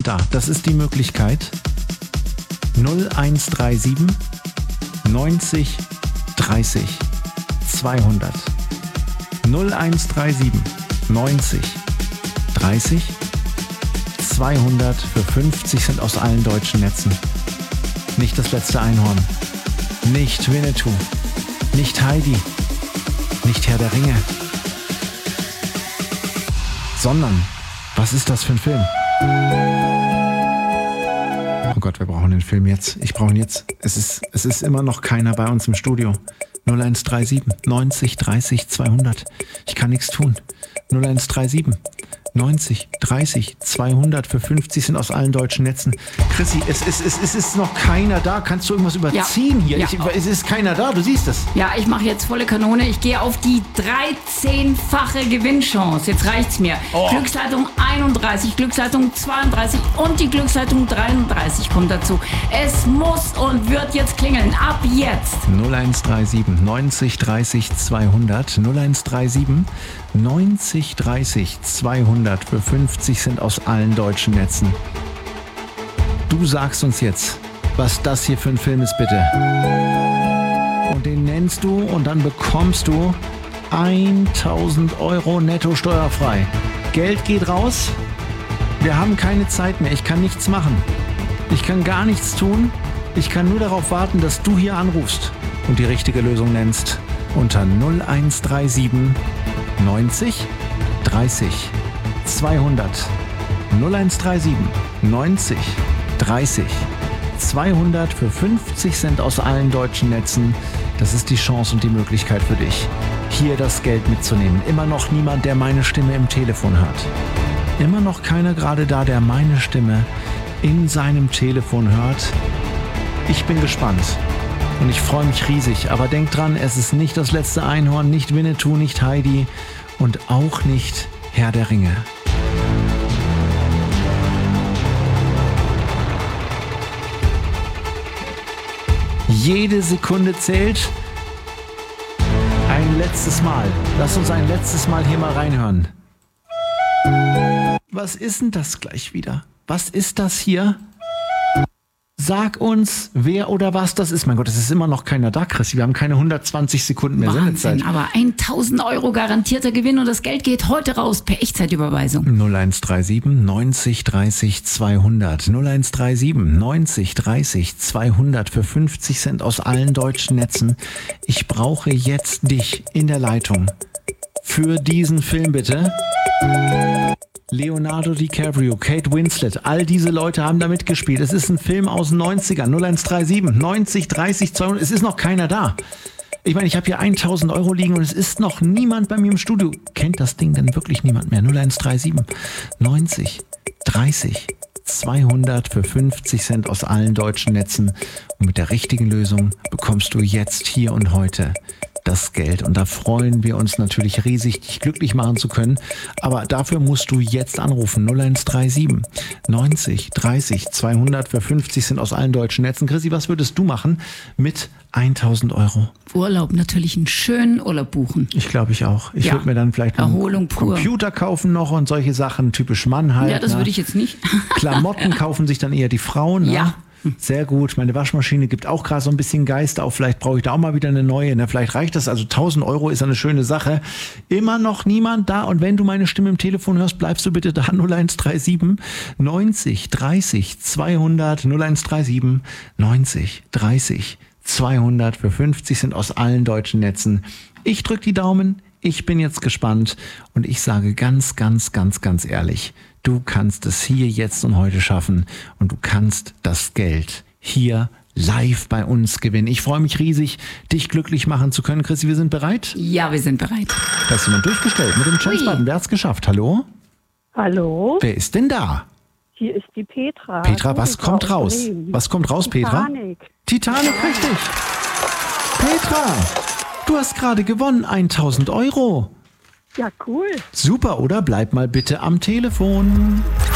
da. Das ist die Möglichkeit. 0137 90 30 200. 0137 90 30 200 für 50 Cent aus allen deutschen Netzen. Nicht das letzte Einhorn. Nicht Winnetou. Nicht Heidi. Nicht Herr der Ringe. Sondern, was ist das für ein Film? Oh Gott, wir brauchen den Film jetzt. Ich brauche ihn jetzt. Es ist immer noch keiner bei uns im Studio. 0137 90 30 200. Ich kann nichts tun. 0137 90 30 200 für 50 Cent aus allen deutschen Netzen. Chrissy, es ist noch keiner da. Kannst du irgendwas überziehen hier? Ja. Es ist keiner da, du siehst es. Ja, ich mache jetzt volle Kanone. Ich gehe auf die 13-fache Gewinnchance. Jetzt reicht's mir. Oh. Glücksleitung 31, Glücksleitung 32 und die Glücksleitung 33 kommt dazu. Es muss und wird jetzt klingeln. Ab jetzt. 0137 90 30 200. 0137 90 30 200 für 50 Cent aus allen deutschen Netzen. Du sagst uns jetzt, was das hier für ein Film ist, bitte. Und den nennst du und dann bekommst du 1000 Euro netto steuerfrei. Geld geht raus. Wir haben keine Zeit mehr. Ich kann nichts machen. Ich kann gar nichts tun. Ich kann nur darauf warten, dass du hier anrufst und die richtige Lösung nennst. Unter 0137 90 30 200. 0137 90 30 200 für 50 Cent aus allen deutschen Netzen. Das ist die Chance und die Möglichkeit für dich, hier das Geld mitzunehmen. Immer noch niemand, der meine Stimme im Telefon hört. Immer noch keiner gerade da, der meine Stimme in seinem Telefon hört. Ich bin gespannt und ich freue mich riesig. Aber denk dran, es ist nicht das letzte Einhorn, nicht Winnetou, nicht Heidi und auch nicht Herr der Ringe. Jede Sekunde zählt. Ein letztes Mal. Lass uns ein letztes Mal hier mal reinhören. Was ist denn das gleich wieder? Was ist das hier? Sag uns, wer oder was das ist. Mein Gott, es ist immer noch keiner da, Chrissy. Wir haben keine 120 Sekunden mehr Sendezeit. Aber 1000 Euro garantierter Gewinn und das Geld geht heute raus per Echtzeitüberweisung. 0137 90 30 200. 0137 90 30 200 für 50 Cent aus allen deutschen Netzen. Ich brauche jetzt dich in der Leitung. Für diesen Film bitte. Leonardo DiCaprio, Kate Winslet, all diese Leute haben da mitgespielt. Es ist ein Film aus den 90ern, 0137, 90, 30, 200, es ist noch keiner da. Ich meine, ich habe hier 1000 Euro liegen und es ist noch niemand bei mir im Studio. Kennt das Ding denn wirklich niemand mehr? 0137, 90, 30, 200 für 50 Cent aus allen deutschen Netzen. Und mit der richtigen Lösung bekommst du jetzt hier und heute das Geld. Und da freuen wir uns natürlich riesig, dich glücklich machen zu können. Aber dafür musst du jetzt anrufen. 0137 90 30 200 für 50 Cent aus allen deutschen Netzen. Chrissy, was würdest du machen mit 1000 Euro? Urlaub, natürlich einen schönen Urlaub buchen. Ich glaube, ich auch. Ich würde mir dann vielleicht einen Computer kaufen noch und solche Sachen, typisch Mann halt. Ja, das würde ich jetzt nicht. Klamotten kaufen sich dann eher die Frauen. Ne? Ja. Sehr gut. Meine Waschmaschine gibt auch gerade so ein bisschen Geist auf. Vielleicht brauche ich da auch mal wieder eine neue. Ne? Vielleicht reicht das. Also 1000 Euro ist eine schöne Sache. Immer noch niemand da. Und wenn du meine Stimme im Telefon hörst, bleibst du bitte da. 0137 90 30 200. 0137 90 30 200 für 50 Cent aus allen deutschen Netzen. Ich drücke die Daumen. Ich bin jetzt gespannt. Und ich sage ganz, ganz, ganz, ganz ehrlich, du kannst es hier, jetzt und heute schaffen und du kannst das Geld hier live bei uns gewinnen. Ich freue mich riesig, dich glücklich machen zu können. Chrissy, wir sind bereit? Ja, wir sind bereit. Da ist jemand durchgestellt mit dem Chance-Button. Wer hat's geschafft? Hallo? Hallo? Wer ist denn da? Hier ist die Petra. Petra, was kommt raus? Was kommt raus, Petra? Titanic, richtig. Petra, du hast gerade gewonnen, 1000 Euro. Ja, cool. Super, oder? Bleib mal bitte am Telefon.